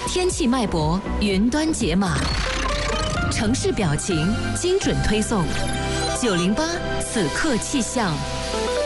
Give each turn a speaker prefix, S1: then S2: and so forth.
S1: 天气脉搏云端解码，城市表情精准推送，908此刻气象。